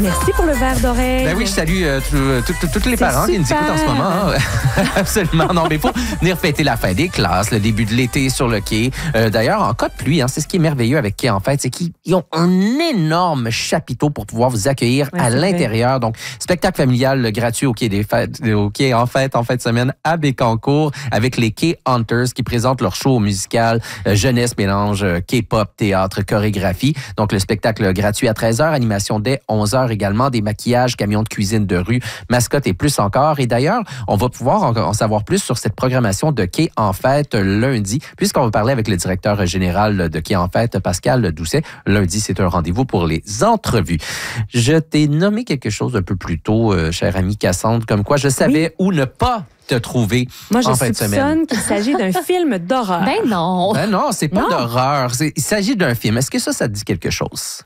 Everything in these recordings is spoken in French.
Merci pour le verre d'oreille. Ben oui, je salue tous les parents qui nous écoutent en ce moment. Hein. Absolument. Non, mais il faut venir fêter la fin des classes, le début de l'été sur le quai. D'ailleurs, en cas de pluie, c'est ce qui est merveilleux avec Quai en Fête, c'est qu'ils ont un énorme chapiteau pour pouvoir vous accueillir à l'intérieur. Donc, spectacle familial gratuit au Quai des Fêtes, au Quai en Fête en fin de semaine à Bécancour avec les Quai Hunters qui présentent leur show musical jeunesse mélange K-pop, théâtre, chorégraphie. Donc, le spectacle gratuit à 13h, animation dès 11h également, des maquillages, camions de cuisine de rue, mascottes et plus encore. Et d'ailleurs, on va pouvoir en savoir plus sur cette programmation de Quai en Fête lundi, puisqu'on va parler avec le directeur général de Quai en Fête, Pascal Doucet. Lundi, c'est un rendez-vous pour les entrevues. Je t'ai nommé quelque chose un peu plus tôt, chère amie Cassandre, comme quoi je savais où ne pas te trouver. Moi, je en fin de semaine. soupçonne qu'il s'agit d'un film d'horreur. Ben non. Ben non, c'est pas d'horreur. Il s'agit d'un film. Est-ce que ça te dit quelque chose?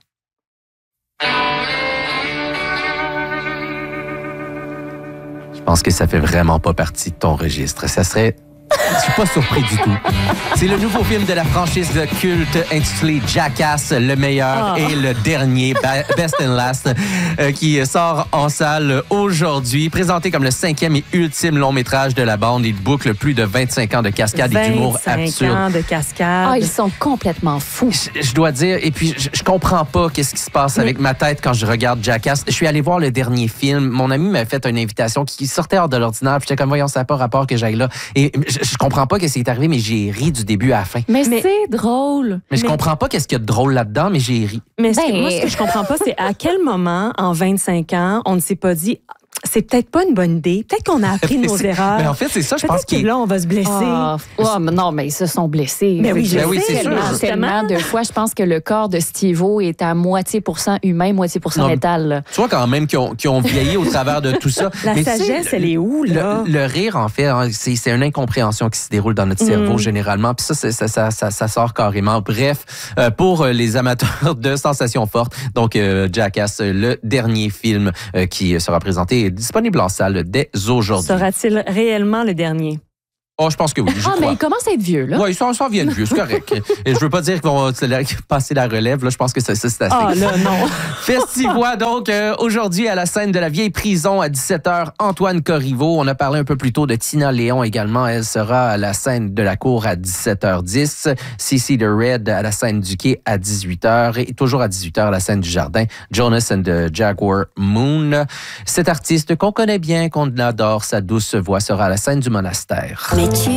Je pense que ça fait vraiment pas partie de ton registre. Ça serait... Je suis pas surpris du tout. C'est le nouveau film de la franchise de culte intitulé Jackass, le meilleur et le dernier, Best and Last, qui sort en salle aujourd'hui. Présenté comme le 5e et ultime long métrage de la bande, il boucle plus de 25 ans de cascade et d'humour absurde. 25 ans de cascade. Ah, ils sont complètement fous. Je dois dire, et puis je comprends pas qu'est-ce qui se passe avec ma tête quand je regarde Jackass. Je suis allé voir le dernier film. Mon ami m'a fait une invitation qui sortait hors de l'ordinaire. J'étais comme, voyons, ça n'a pas rapport que j'aille là. Et je comprends pas qu'est-ce qui est arrivé, mais j'ai ri du début à la fin. Mais c'est drôle. Mais je comprends pas qu'est-ce qu'il y a de drôle là-dedans, mais j'ai ri. Mais moi, ce que je comprends pas, c'est à quel moment, en 25 ans, on ne s'est pas dit... C'est peut-être pas une bonne idée. Peut-être qu'on a appris de nos erreurs. Mais en fait, c'est ça, je pense que là, on va se blesser. Mais non, mais ils se sont blessés. Mais oui, c'est sûr. Tellement de fois, je pense que le corps de Steve-O est à moitié % humain, moitié % métal. Tu vois quand même qui ont vieilli au travers de tout ça. La sagesse, elle est où, là? Le rire, en fait, c'est une incompréhension qui se déroule dans notre cerveau, généralement. Puis ça sort carrément. Bref, pour les amateurs de sensations fortes, donc Jackass, le dernier film qui sera présenté, est disponible en salle dès aujourd'hui. Sera-t-il réellement le dernier? Oh, je pense que oui. Mais il commence à être vieux, là. Oui, ils s'en viennent vieux, c'est correct. Et je veux pas dire qu'ils vont passer la relève. Là, je pense que c'est assez. Ah, là, non. Festivois, donc, aujourd'hui, à la scène de la vieille prison à 17h, Antoine Corriveau. On a parlé un peu plus tôt de Tina Léon également. Elle sera à la scène de la cour à 17h10. CC The Red à la scène du quai à 18h. Et toujours à 18h, à la scène du jardin, Jonas and the Jaguar Moon. Cet artiste qu'on connaît bien, qu'on adore, sa douce voix, sera à la scène du monastère.